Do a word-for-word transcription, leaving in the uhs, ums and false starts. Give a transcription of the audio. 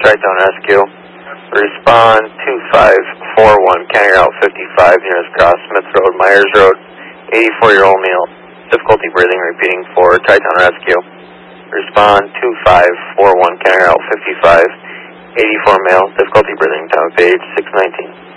Tri-Town Rescue. Respond two five four one, County Route fifty-five, nearest cross, Smith Road, Myers Road, eighty-four-year-old male, difficulty breathing, repeating for Tri-Town Rescue. Respond two five four one, County Route fifty-five, eighty-four male, difficulty breathing, time of page six nineteen.